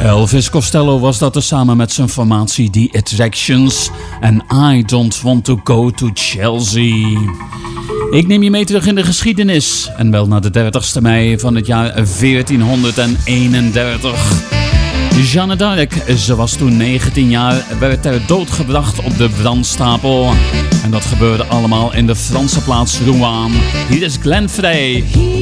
Elvis Costello was dat er samen met zijn formatie The Attractions en I Don't Want To Go To Chelsea. Ik neem je mee terug in de geschiedenis en wel naar de 30ste mei van het jaar 1431. Jeanne d'Arc, ze was toen 19 jaar, werd ter dood gebracht op de brandstapel. En dat gebeurde allemaal in de Franse plaats Rouen. Hier is Glenn Frey.